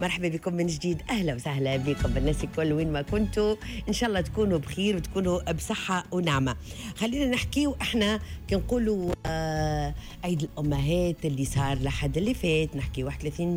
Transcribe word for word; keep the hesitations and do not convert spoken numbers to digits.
مرحبا بكم من جديد، أهلا وسهلا بكم بالناس الكل وين ما كنتوا، إن شاء الله تكونوا بخير وتكونوا بصحة ونعمة. خلينا نحكي وإحنا كنقولوا آه عيد الأمهات اللي صار لحد اللي فات، نحكي واحد وثلاثين